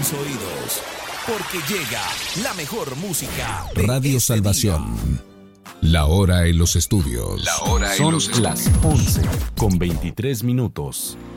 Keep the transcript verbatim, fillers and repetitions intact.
tus oídos, porque llega la mejor música de Radio este Salvación. día. La hora en los estudios. La hora en Son los las estudios. once con veintitrés minutos.